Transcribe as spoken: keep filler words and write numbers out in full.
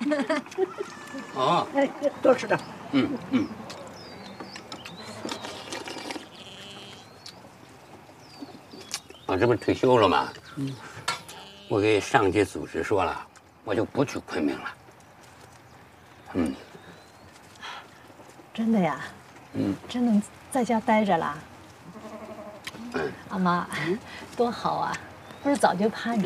哦， 哎，多吃点。 嗯嗯。我这不退休了吗？嗯。我给上级组织说了，我就不去昆明了。嗯。 真的呀？ 嗯。 真能在家待着了？ 嗯。 阿妈，多好啊！不是早就盼着